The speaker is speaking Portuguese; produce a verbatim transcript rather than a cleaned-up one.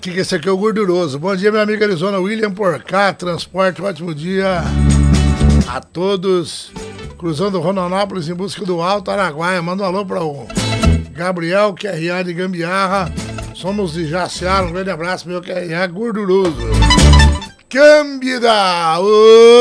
Que que esse aqui é o gorduroso. Bom dia, minha amiga Arizona William por cá, transporte, ótimo dia a todos. Cruzando Rondonópolis em busca do Alto Araguaia. Manda um alô para o Gabriel, Q R A de Gambiarra. Somos de Jaciara, um grande abraço, meu Q R A gorduroso. Câmbida!